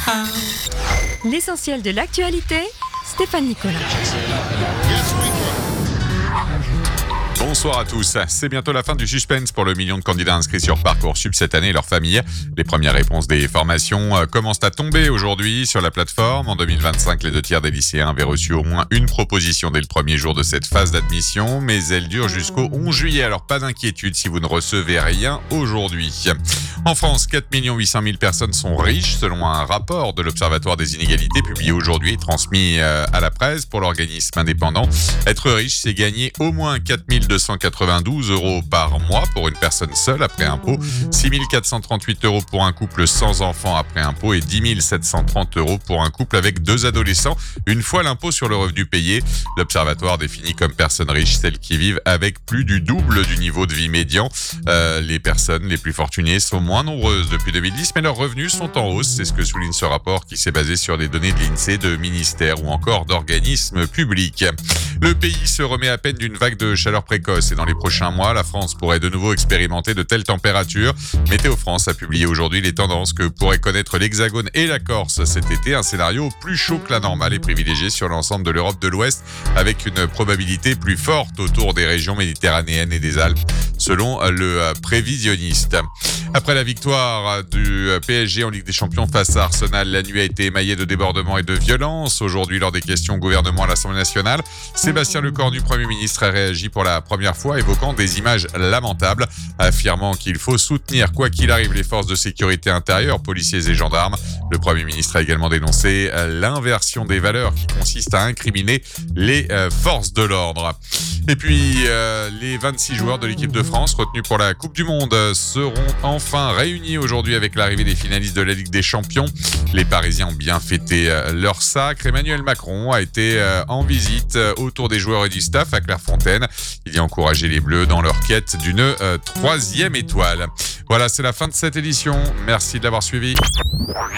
L'essentiel de l'actualité, Stéphane Nicolas. Bonsoir à tous. C'est bientôt la fin du suspense pour le million de candidats inscrits sur Parcoursup cette année et leurs familles. Les premières réponses des formations commencent à tomber aujourd'hui sur la plateforme. En 2025, les 2/3 des lycéens avaient reçu au moins une proposition dès le premier jour de cette phase d'admission, mais elle dure jusqu'au 11 juillet. Alors pas d'inquiétude si vous ne recevez rien aujourd'hui. En France, 4 800 000 personnes sont riches selon un rapport de l'Observatoire des inégalités publié aujourd'hui et transmis à la presse pour l'organisme indépendant. Être riche, c'est gagner au moins 4 292 € par mois pour une personne seule après impôt, 6 438 € pour un couple sans enfant après impôt et 10 730 € pour un couple avec 2 adolescents une fois l'impôt sur le revenu payé. L'Observatoire définit comme personnes riches celles qui vivent avec plus du double du niveau de vie médian. Les personnes les plus fortunées sont moins nombreuses depuis 2010, mais leurs revenus sont en hausse. C'est ce que souligne ce rapport qui s'est basé sur des données de l'INSEE, de ministères ou encore d'organismes publics. Le pays se remet à peine d'une vague de chaleur précoce et dans les prochains mois, la France pourrait de nouveau expérimenter de telles températures. Météo France a publié aujourd'hui les tendances que pourraient connaître l'Hexagone et la Corse cet été. Un scénario plus chaud que la normale est privilégié sur l'ensemble de l'Europe de l'Ouest avec une probabilité plus forte autour des régions méditerranéennes et des Alpes, selon le prévisionniste. Après la victoire du PSG en Ligue des Champions face à Arsenal, la nuit a été émaillée de débordements et de violences. Aujourd'hui, lors des questions au gouvernement à l'Assemblée nationale, Sébastien Lecornu, Premier ministre, a réagi pour la première fois, évoquant des images lamentables, affirmant qu'il faut soutenir, quoi qu'il arrive, les forces de sécurité intérieure, policiers et gendarmes. Le Premier ministre a également dénoncé l'inversion des valeurs qui consiste à incriminer les forces de l'ordre. Et puis, les 26 joueurs de l'équipe de France retenus pour la Coupe du Monde seront enfin réunis aujourd'hui avec l'arrivée des finalistes de la Ligue des Champions. Les Parisiens ont bien fêté leur sacre. Emmanuel Macron a été en visite autour des joueurs et du staff à Clairefontaine. Il y a encouragé les Bleus dans leur quête d'une 3e étoile. Voilà, c'est la fin de cette édition. Merci de l'avoir suivi.